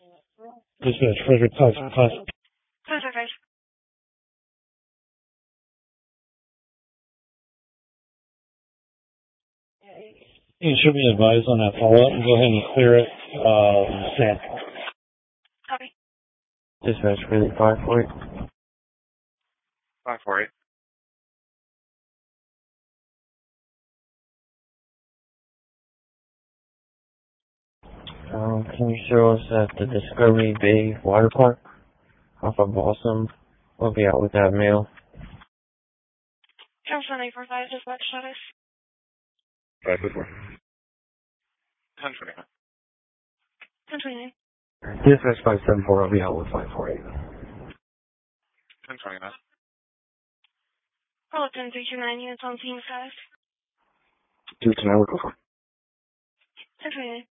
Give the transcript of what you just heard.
Dispatch, Frederick, class. Perfect. You should be advised on that follow-up and go ahead and clear it, stand. Copy. Dispatch, really 548. 548. Can you show us at the Discovery Bay Water Park off of Balsam? We'll be out with that mail. Council 945, dispatch status. 544. 1029. 1029. Dispatch 574, I'll be out with 548. 1029. Roll up 10329 units on scene status. 229, we'll go for 1029.